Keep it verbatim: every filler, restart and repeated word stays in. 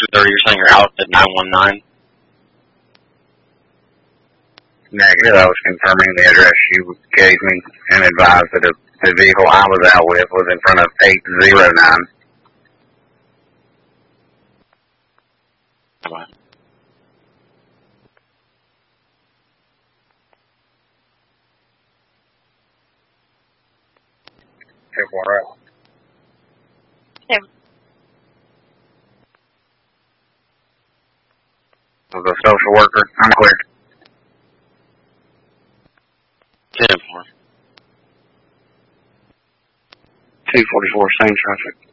thirty, you're saying you're out at nine one nine? Negative. I was confirming the address you gave me and advised that the, the vehicle I was out with was in front of eight zero nine. Come on. Two four zero. Okay. Was a social worker. I'm clear. ten four. two forty-four, same traffic.